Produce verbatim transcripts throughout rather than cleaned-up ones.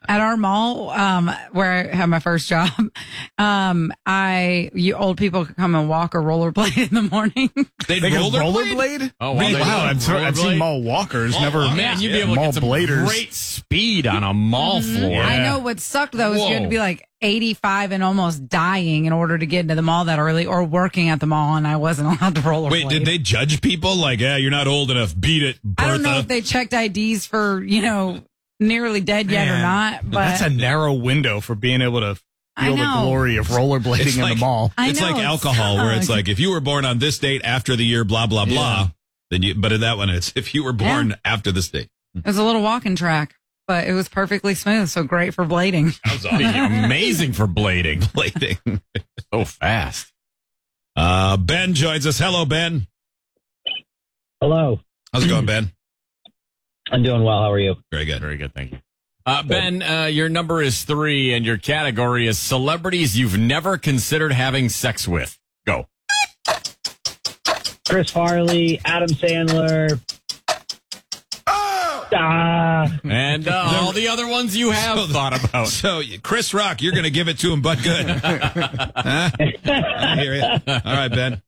At our mall, um, where I had my first job, um, I you old people could come and walk or rollerblade in the morning. They'd They can rollerblade? rollerblade? Oh, wow. wow. They wow. do I've, I've seen mall walkers, Oh, never man, you'd be able to mall get some bladers. great speed on a mall Mm-hmm. floor. I know what sucked though is you had to Whoa. be like eighty-five and almost dying in order to get into the mall that early, or working at the mall, and I wasn't allowed to rollerblade. Wait, did they judge people like, yeah, you're not old enough, beat it, Bertha? I don't know if they checked I Ds for, you know, nearly dead yet or Man, not, but that's a narrow window for being able to I feel the know. glory of rollerblading It's in like- the mall. I It's know, like it alcohol, where it's sucked. like, if you were born on this date after the year, blah, blah, blah, then you, but in that one, it's if you were born after this date. It was a little walking track, but it was perfectly smooth, so great for blading. Sounds That'd be amazing for blading. Blading. So fast. Uh, Ben joins us. Hello, Ben. Hello. How's it going, Ben? I'm doing well. How are you? Very good. Very good. Thank you. Uh, Ben, uh, your number is three, and your category is celebrities you've never considered having sex with. Go. Chris Farley, Adam Sandler. Ah, And uh, all the other ones you have So the- thought about. So, Chris Rock, you're going to give it to him, but good. Huh? I hear you. All right, Ben.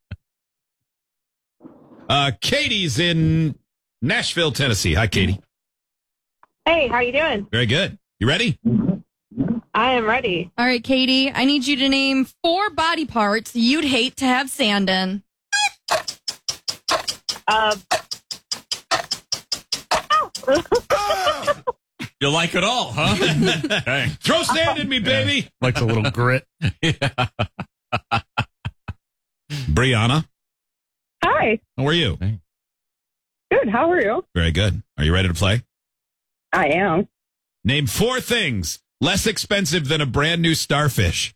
Uh, Katie's in Nashville, Tennessee. Hi, Katie. Hey, how you doing? Very good. You ready? I am ready. All right, Katie, I need you to name four body parts you'd hate to have sand in. Uh, You like it all, huh? Hey. Throw sand in me, baby. Like a little grit. Brianna, hi. how are you? Good. How are you? Very good. Are you ready to play? I am. Name four things less expensive than a brand new starfish.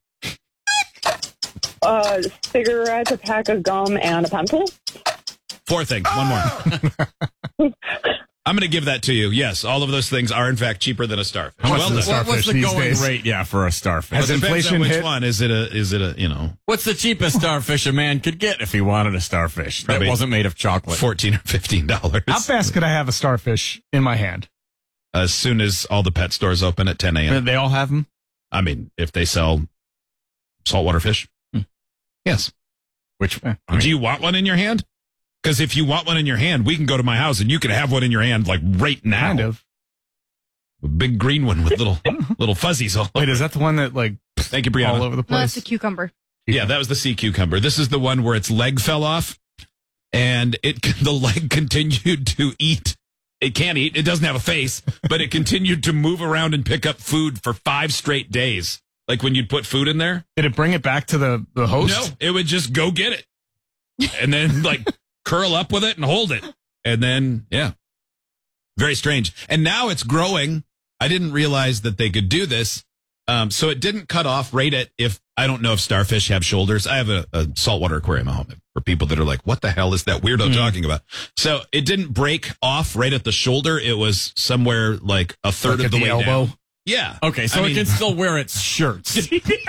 Uh, cigarettes, a pack of gum, and a pencil. Four things. One more. I'm going to give that to you. Yes, all of those things are, in fact, cheaper than a starfish. How much Well is a done. What, what's starfish the these going days? rate, yeah, for a starfish? Has It depends inflation on which hit? one. Is it a, is it a, you know, What's the cheapest starfish a man could get if he wanted a starfish Probably that wasn't made of chocolate? fourteen or fifteen dollars? How fast could I have a starfish in my hand? As soon as all the pet stores open at ten a.m. They all have them? I mean, if they sell saltwater fish. Yes. Which, I mean, Do you want one in your hand? Because if you want one in your hand, we can go to my house and you can have one in your hand like right now. Kind of. A big green one with little little fuzzies all Wait, over. is that the one that, like, Thank you, Brianna. all over the No, that's place? a cucumber. Yeah, that was the sea cucumber. This is the one where its leg fell off, and it the leg continued to eat. It can't eat. It doesn't have a face, but it continued to move around and pick up food for five straight days. Like when you'd put food in there. Did it bring it back to the, the host? No, it would just go get it, and then like curl up with it and hold it, and then yeah, very strange. And now it's growing. I didn't realize that they could do this. Um, so it didn't cut off right at, if I don't know if starfish have shoulders. I have a, a saltwater aquarium at home for people that are like, what the hell is that weirdo talking about? So it didn't break off right at the shoulder. It was somewhere like a third Like of at the, the way elbow? down. Yeah. okay, so I it mean- can still wear its shirts.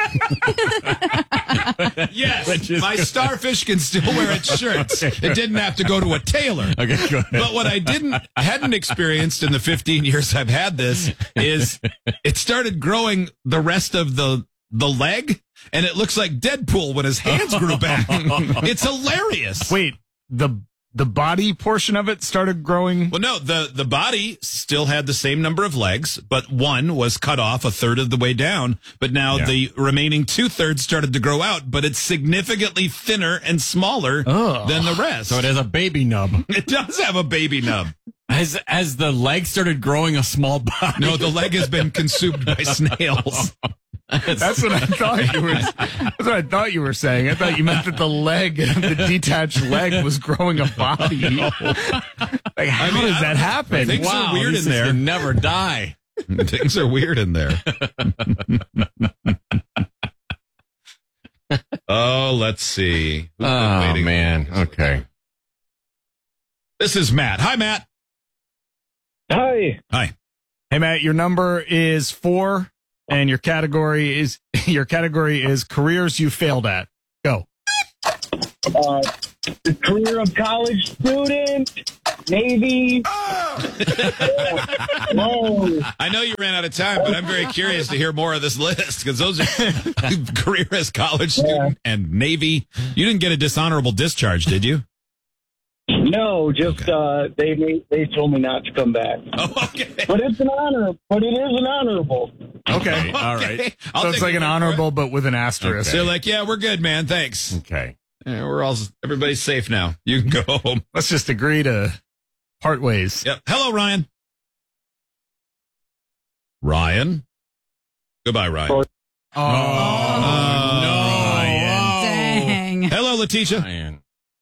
Yes. Which is My good. starfish can still wear its shirts. It didn't have to go to a tailor. Okay, go ahead. But what I didn't, I hadn't experienced in the fifteen years I've had this is it started growing the rest of the the leg, and it looks like Deadpool when his hands grew back. It's hilarious. Wait, the the body portion of it started growing? Well, no, the the body still had the same number of legs, but one was cut off a third of the way down. But now Yeah. the remaining two thirds started to grow out, but it's significantly thinner and smaller Oh. than the rest. So it has a baby nub. It does have a baby nub. Has has the leg started growing a small body? No, the leg has been consumed by snails. That's what I thought you were. That's what I thought you were saying. I thought you meant that the leg, the detached leg, was growing a body. Like, how I mean, does I- that happen? Things wow, are weird these in there. can never die. Things are weird in there. Oh, let's see. Who's been Oh waiting? man. Okay. This is Matt. Hi, Matt. Hi. Hi. Hey, Matt, your number is four, and your category is your category is careers you failed at. Go. Uh, the career of college student. Navy. No. I know you ran out of time, but I'm very curious to hear more of this list because those are career as college student and Navy. You didn't get a dishonorable discharge, did you? No, just Okay. uh, they made, they told me not to come back. Oh, okay. But it's an honor. But it is an honorable. Okay. All right. Okay. I'll So it's take like your an word for it. honorable, but with an asterisk. So they're like, yeah, we're good, man. Thanks. Okay. Yeah, we're all, everybody's safe now. You can go home. Let's just agree to part ways. Yep. Hello, Ryan. Ryan. Goodbye, Ryan. Oh. Oh, Oh, no. Dang. Hello, Letitia. Ryan.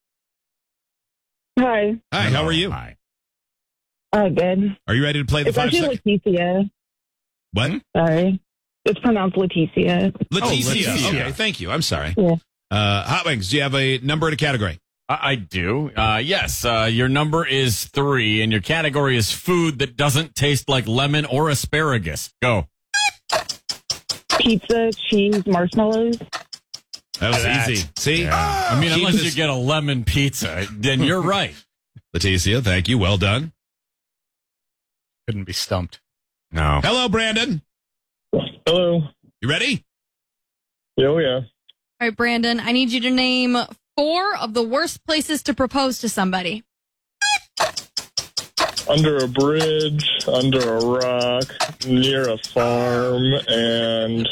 Hi. Hi, how are you? Hi. Oh, good. Are you ready to play the It's five actually second? Leticia. What? Sorry. It's pronounced Leticia. Leticia. Leticia. Okay, thank you. I'm sorry. Yeah. Uh, Hot Wings, do you have a number and a category? I, I do. Uh, yes. Uh, your number is three, and your category is food that doesn't taste like lemon or asparagus. Go. Pizza, cheese, marshmallows. That was That. easy. See? I mean, Key to unless this- you get a lemon pizza, then you're right. Leticia, thank you. Well done. Couldn't be stumped. No. Hello, Brandon. Hello. You ready? Oh, yeah. All right, Brandon, I need you to name four of the worst places to propose to somebody. Under a bridge, under a rock, near a farm, and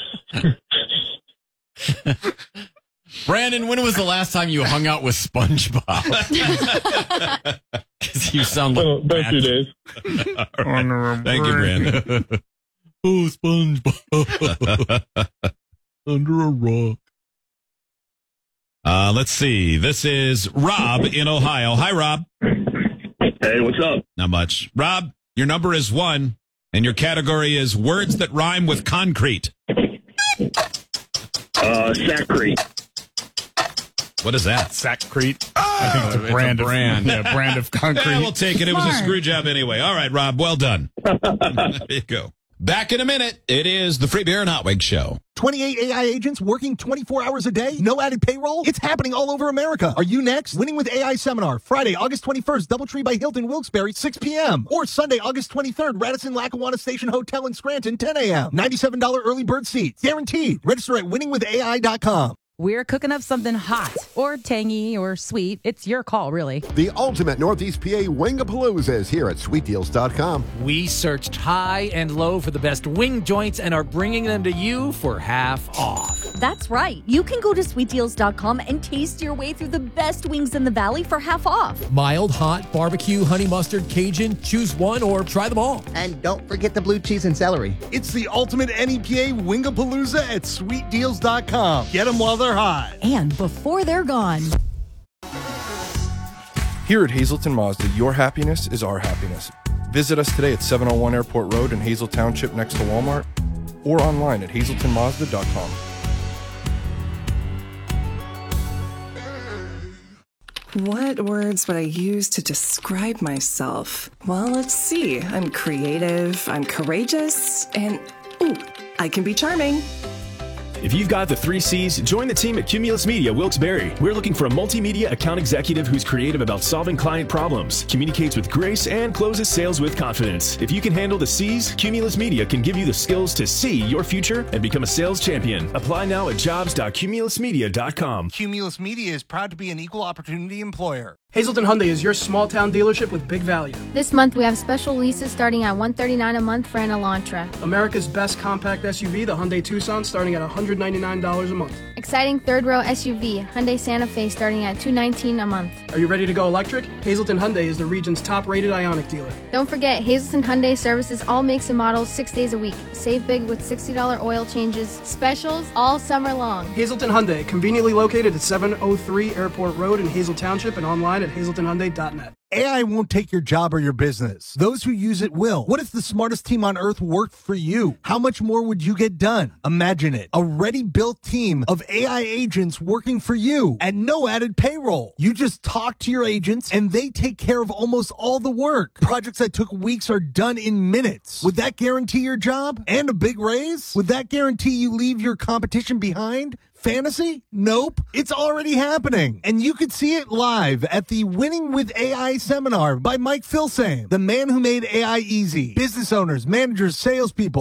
Brandon, when was the last time you hung out with SpongeBob? Because you sound oh, like been a few days. Thank you, Brandon. Oh, SpongeBob. Under a rock. Uh, let's see. This is Rob in Ohio. Hi, Rob. Hey, what's up? Not much. Rob, your number is one, and your category is words that rhyme with concrete. Uh, Sacrete. What is that? Sackcrete. I think it's a it's a brand, brand. of yeah, brand of concrete. Yeah, we'll take it. It was a Smart. screw job anyway. All right, Rob. Well done. There you go. Back in a minute. It is the Free Beer and Hot Wings Show. twenty-eight A I agents working twenty-four hours a day? No added payroll? It's happening all over America. Are you next? Winning with A I Seminar, Friday, August twenty-first, Doubletree by Hilton, Wilkes-Barre, six p.m. Or Sunday, August twenty-third, Radisson Lackawanna Station Hotel in Scranton, ten a.m. ninety-seven dollars early bird seats. Guaranteed. Register at winning with A I dot com. We're cooking up something hot or tangy or sweet. It's your call, really. The ultimate Northeast P A Wingapalooza is here at sweet deals dot com. We searched high and low for the best wing joints and are bringing them to you for half off. That's right. You can go to sweet deals dot com and taste your way through the best wings in the valley for half off. Mild, hot, barbecue, honey mustard, Cajun, choose one or try them all. And don't forget the blue cheese and celery. It's the ultimate N E P A Wingapalooza at sweet deals dot com. Get them while they're hot. And before they're gone. Here at Hazelton Mazda, your happiness is our happiness. Visit us today at seven oh one Airport Road in Hazel Township next to Walmart or online at hazelton mazda dot com. What words would I use to describe myself? Well, let's see. I'm creative, I'm courageous, and ooh, I can be charming. If you've got the three C's, join the team at Cumulus Media Wilkes-Barre. We're looking for a multimedia account executive who's creative about solving client problems, communicates with grace, and closes sales with confidence. If you can handle the C's, Cumulus Media can give you the skills to see your future and become a sales champion. Apply now at jobs dot cumulus media dot com. Cumulus Media is proud to be an equal opportunity employer. Hazelton Hyundai is your small town dealership with big value. This month we have special leases starting at one hundred thirty-nine dollars a month for an Elantra. America's best compact S U V, the Hyundai Tucson, starting at one hundred ninety-nine dollars a month. Exciting third row S U V, Hyundai Santa Fe, starting at two hundred nineteen dollars a month. Are you ready to go electric? Hazelton Hyundai is the region's top-rated Ioniq dealer. Don't forget, Hazelton Hyundai services all makes and models six days a week. Save big with sixty dollars oil changes, specials all summer long. Hazelton Hyundai, conveniently located at seven oh three Airport Road in Hazel Township and online at hazelton hyundai dot net. A I won't take your job or your business. Those who use it will. What if the smartest team on earth worked for you? How much more would you get done? Imagine it. A ready-built team of A I agents working for you at no added payroll. You just talk to your agents and they take care of almost all the work. Projects that took weeks are done in minutes. Would that guarantee your job and a big raise? Would that guarantee you leave your competition behind? Fantasy? Nope. It's already happening. And you could see it live at the Winning with A I seminar by Mike Filsaime, the man who made A I easy. Business owners, managers, salespeople,